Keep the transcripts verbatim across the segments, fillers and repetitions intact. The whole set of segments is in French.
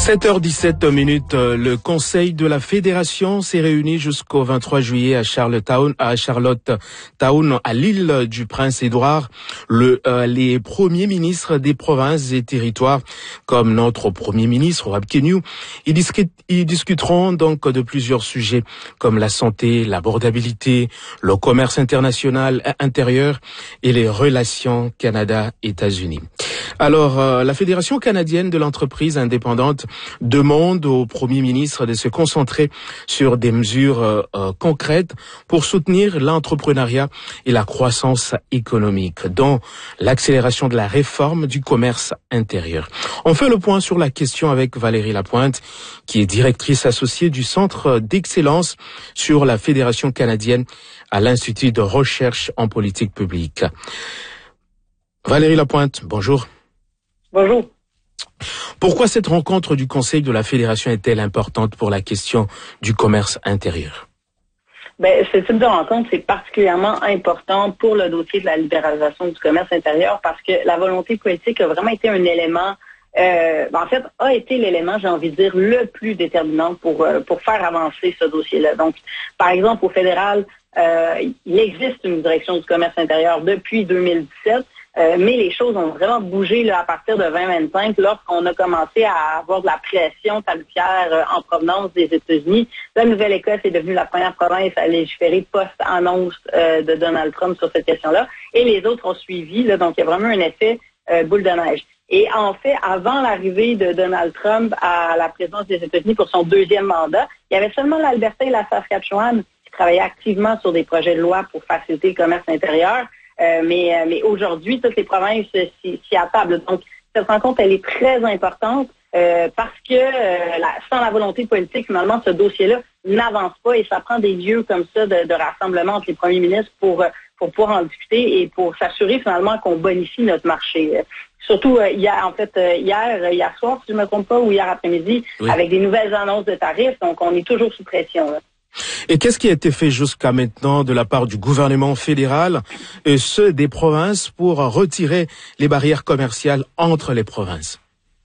sept heures dix-sept minutes, le Conseil de la Fédération s'est réuni jusqu'au vingt-trois juillet à Charlottetown, à Charlottetown, à l'île du Prince-Édouard. Le, euh, les premiers ministres des provinces et territoires, comme notre premier ministre, Rob Kenyu, ils, discutent, ils discuteront donc de plusieurs sujets comme la santé, l'abordabilité, le commerce international intérieur et les relations Canada-États-Unis. Alors, euh, la Fédération canadienne de l'entreprise indépendante demande au Premier ministre de se concentrer sur des mesures euh, euh, concrètes pour soutenir l'entrepreneuriat et la croissance économique, dont l'accélération de la réforme du commerce intérieur. On fait le point sur la question avec Valérie Lapointe, qui est directrice associée du Centre d'excellence sur la Fédération canadienne à l'Institut de recherche en politique publique. Valérie Lapointe, bonjour. Bonjour. Pourquoi cette rencontre du Conseil de la Fédération est-elle importante pour la question du commerce intérieur? Ben, ce type de rencontre, c'est particulièrement important pour le dossier de la libéralisation du commerce intérieur parce que la volonté politique a vraiment été un élément, euh, en fait, a été l'élément, j'ai envie de dire, le plus déterminant pour, euh, pour faire avancer ce dossier-là. Donc, par exemple, au fédéral, euh, il existe une direction du commerce intérieur depuis deux mille dix-sept. Euh, mais les choses ont vraiment bougé là, à partir de vingt vingt-cinq, lorsqu'on a commencé à avoir de la pression tarifaire euh, en provenance des États-Unis. La Nouvelle-Écosse est devenue la première province à légiférer post-annonce euh, de Donald Trump sur cette question-là. Et les autres ont suivi, là, donc il y a vraiment un effet euh, boule de neige. Et en fait, avant l'arrivée de Donald Trump à la présidence des États-Unis pour son deuxième mandat, il y avait seulement l'Alberta et la Saskatchewan qui travaillaient activement sur des projets de loi pour faciliter le commerce intérieur. Euh, mais, euh, mais aujourd'hui, toutes les provinces s'y, s'y attablent. Donc, cette rencontre, elle est très importante euh, parce que euh, la, sans la volonté politique, finalement, ce dossier-là n'avance pas et ça prend des lieux comme ça de, de rassemblement entre les premiers ministres pour, pour pouvoir en discuter et pour s'assurer finalement qu'on bonifie notre marché. Euh, surtout euh, hier, en fait, euh, hier, hier soir, si je ne me trompe pas, ou hier après-midi, oui, avec des nouvelles annonces de tarifs. Donc, on est toujours sous pression, là. Et qu'est-ce qui a été fait jusqu'à maintenant de la part du gouvernement fédéral et ceux des provinces pour retirer les barrières commerciales entre les provinces?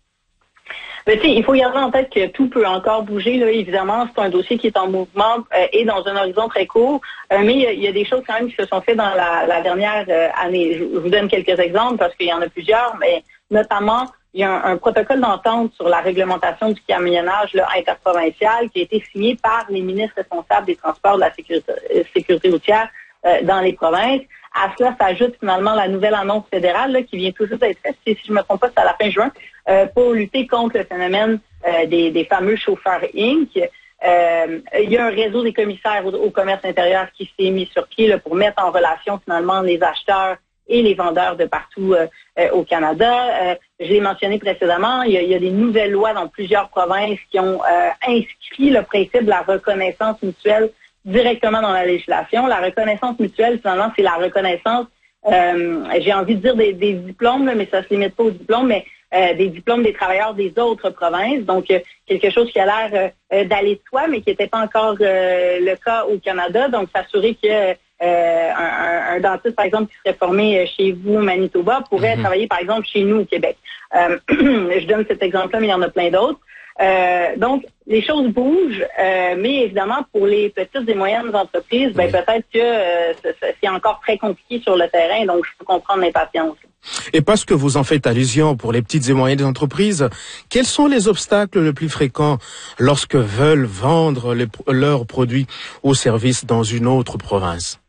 Mais il faut garder en tête que tout peut encore bouger. Là. Évidemment, c'est un dossier qui est en mouvement euh, et dans un horizon très court. Euh, mais il y, y a des choses quand même qui se sont faites dans la, la dernière euh, année. Je, je vous donne quelques exemples parce qu'il y en a plusieurs, mais notamment, il y a un, un protocole d'entente sur la réglementation du camionnage là, interprovincial qui a été signé par les ministres responsables des transports de la sécurité, euh, sécurité routière euh, dans les provinces. À cela s'ajoute finalement la nouvelle annonce fédérale là, qui vient tout juste d'être faite, si je ne me trompe pas, c'est à la fin juin, euh, pour lutter contre le phénomène euh, des, des fameux chauffeurs Incorporés. Euh, il y a un réseau des commissaires au, au commerce intérieur qui s'est mis sur pied là, pour mettre en relation finalement les acheteurs et les vendeurs de partout euh, euh, au Canada. Euh, je l'ai mentionné précédemment, il y, a, il y a des nouvelles lois dans plusieurs provinces qui ont euh, inscrit le principe de la reconnaissance mutuelle directement dans la législation. La reconnaissance mutuelle, finalement, c'est la reconnaissance, euh, j'ai envie de dire des, des diplômes, là, mais ça se limite pas aux diplômes, mais euh, des diplômes des travailleurs des autres provinces. Donc, euh, quelque chose qui a l'air euh, d'aller de soi, mais qui n'était pas encore euh, le cas au Canada. Donc, s'assurer que Euh, un, un dentiste, par exemple, qui serait formé chez vous au Manitoba pourrait mm-hmm. travailler, par exemple, chez nous au Québec. Euh, je donne cet exemple-là, mais il y en a plein d'autres. Euh, donc, les choses bougent, euh, mais évidemment, pour les petites et moyennes entreprises, ben, oui. peut-être que euh, c'est, c'est encore très compliqué sur le terrain, donc je peux comprendre l'impatience. Et parce que vous en faites allusion pour les petites et moyennes entreprises, quels sont les obstacles les plus fréquents lorsque veulent vendre les, leurs produits ou services dans une autre province?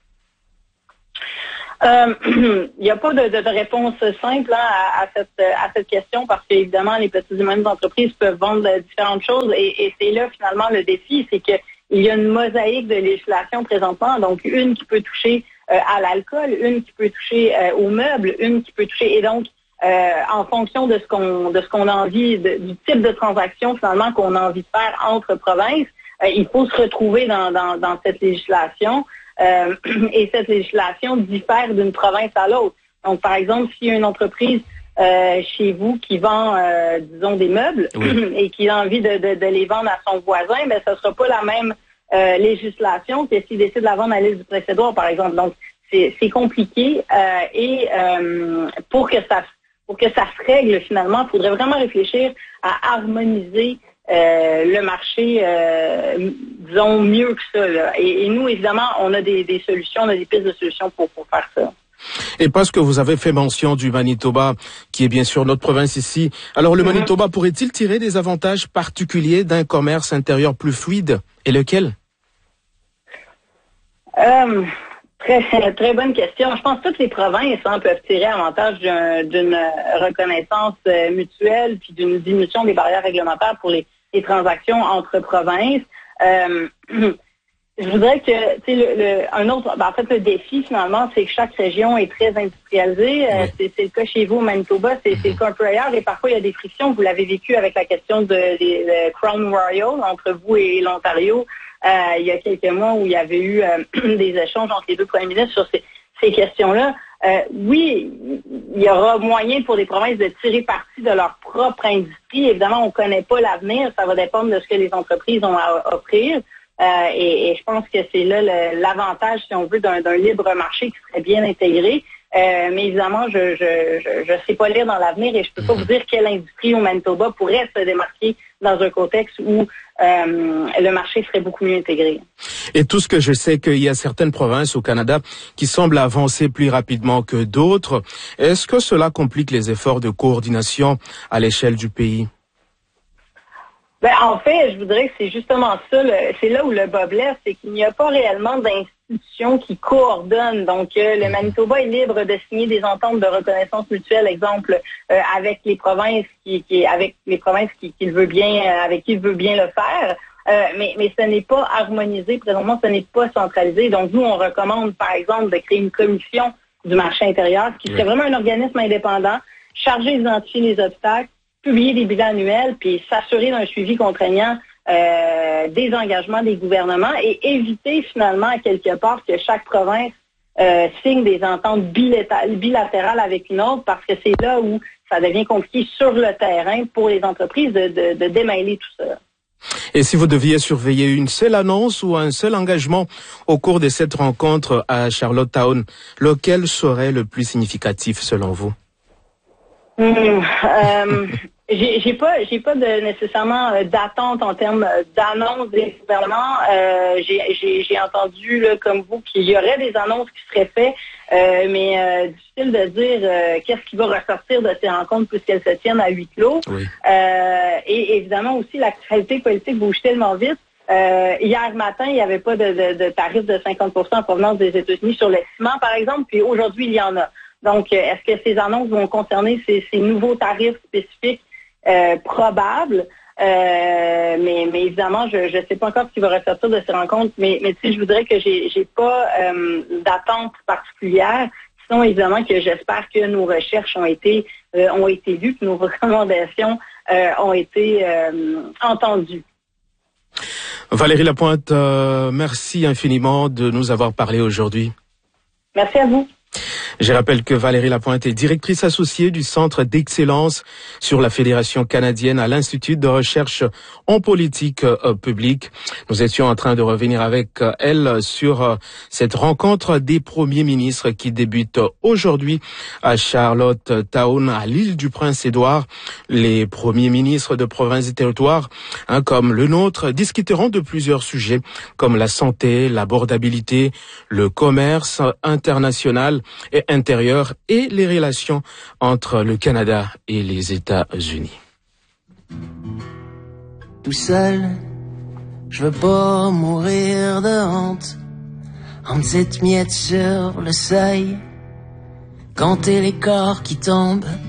Il euh, n'y a pas de, de, de réponse simple hein, à, à, cette, à cette question parce qu'évidemment, les petites et moyennes entreprises peuvent vendre différentes choses et, et c'est là finalement le défi, c'est qu'il y a une mosaïque de législation présentement, donc une qui peut toucher euh, à l'alcool, une qui peut toucher euh, aux meubles, une qui peut toucher et donc euh, en fonction de ce qu'on de ce qu'on a envie, de, du type de transaction finalement qu'on a envie de faire entre provinces, euh, il faut se retrouver dans, dans, dans cette législation. Euh, et cette législation diffère d'une province à l'autre. Donc, par exemple, s'il y a une entreprise euh, chez vous qui vend, euh, disons, des meubles oui. et qui a envie de, de, de les vendre à son voisin, ben, ce ne sera pas la même euh, législation que s'il décide de la vendre à l'île du Prince-Édouard, par exemple. Donc, c'est, c'est compliqué euh, et euh, pour que ça pour que ça se règle finalement. Il faudrait vraiment réfléchir à harmoniser euh, le marché, euh, disons, mieux que ça. Là. Et, et nous, évidemment, on a des, des solutions, on a des pistes de solutions pour, pour faire ça. Et parce que vous avez fait mention du Manitoba, qui est bien sûr notre province ici, alors le mm-hmm. Manitoba pourrait-il tirer des avantages particuliers d'un commerce intérieur plus fluide? Et lequel? Euh, très, très bonne question. Je pense que toutes les provinces hein, peuvent tirer avantage d'un, d'une reconnaissance euh, mutuelle puis d'une diminution des barrières réglementaires pour les, les transactions entre provinces. Euh, je voudrais que, tu sais, le, le, un autre, ben, en fait, le défi finalement, c'est que chaque région est très industrialisée. Euh, oui. c'est, c'est le cas chez vous au Manitoba, c'est, c'est le cas un peu ailleurs. Et parfois, il y a des frictions. Vous l'avez vécu avec la question de, de, de Crown Royal entre vous et l'Ontario. Euh, il y a quelques mois où il y avait eu euh, des échanges entre les deux premiers ministres sur ces, ces questions-là. Euh, oui, il y aura moyen pour les provinces de tirer parti de leur propre industrie. Évidemment, on ne connaît pas l'avenir. Ça va dépendre de ce que les entreprises ont à offrir. Euh, et, et je pense que c'est là le, l'avantage, si on veut, d'un, d'un libre marché qui serait bien intégré. Euh, mais évidemment, je je, je je sais pas lire dans l'avenir et je peux pas vous dire quelle industrie au Manitoba pourrait se démarquer dans un contexte où euh, le marché serait beaucoup mieux intégré. Et tout ce que je sais qu'il y a certaines provinces au Canada qui semblent avancer plus rapidement que d'autres. Est-ce que cela complique les efforts de coordination à l'échelle du pays? Ben, en fait, je voudrais que c'est justement ça, le, c'est là où le bas blesse, c'est qu'il n'y a pas réellement d'institutions qui coordonnent. Donc, euh, le Manitoba est libre de signer des ententes de reconnaissance mutuelle, exemple, euh, avec les provinces qui, qui avec les provinces qui, qui veut bien, euh, avec qui il veut bien le faire. Euh, mais, mais ce n'est pas harmonisé, présentement, ce n'est pas centralisé. Donc, nous, on recommande, par exemple, de créer une commission du marché intérieur, qui serait vraiment un organisme indépendant, chargé d'identifier les obstacles, publier des bilans annuels, puis s'assurer d'un suivi contraignant euh, des engagements des gouvernements et éviter finalement à quelque part que chaque province euh, signe des ententes bilatérales avec une autre, parce que c'est là où ça devient compliqué sur le terrain pour les entreprises de, de, de démêler tout ça. Et si vous deviez surveiller une seule annonce ou un seul engagement au cours de cette rencontre à Charlottetown, lequel serait le plus significatif selon vous? Mmh, euh, j'ai, j'ai pas, j'ai pas de nécessairement euh, d'attente en termes d'annonces des gouvernements. Euh, j'ai, j'ai, j'ai entendu là, comme vous qu'il y aurait des annonces qui seraient faites, euh, mais euh, difficile de dire euh, qu'est-ce qui va ressortir de ces rencontres puisqu'elles se tiennent à huis clos. Oui. Euh, et évidemment aussi l'actualité politique bouge tellement vite. Euh, hier matin, il n'y avait pas de, de, de tarif de cinquante pour cent en provenance des États-Unis sur le ciment, par exemple, puis aujourd'hui, il y en a. Donc, est-ce que ces annonces vont concerner ces, ces nouveaux tarifs spécifiques euh, probables? Euh, mais, mais évidemment, je ne sais pas encore ce qui va ressortir de ces rencontres, mais, mais tu sais, je voudrais que j'ai, j'ai pas euh, d'attente particulière. Sinon, évidemment, que j'espère que nos recherches ont été euh, ont été vues, que nos recommandations euh, ont été euh, entendues. Valérie Lapointe, euh, merci infiniment de nous avoir parlé aujourd'hui. Merci à vous. Je rappelle que Valérie Lapointe est directrice associée du Centre d'excellence sur la Fédération canadienne à l'Institut de recherche en politique euh, publique. Nous étions en train de revenir avec euh, elle sur euh, cette rencontre des premiers ministres qui débute aujourd'hui à Charlottetown, à l'île du Prince-Édouard. Les premiers ministres de provinces et territoires, hein, comme le nôtre, discuteront de plusieurs sujets comme la santé, l'abordabilité, le commerce international et intérieur et les relations entre le Canada et les États-Unis. Tout seul, je veux pas mourir de honte, en petites miettes sur le seuil, compter les corps qui tombent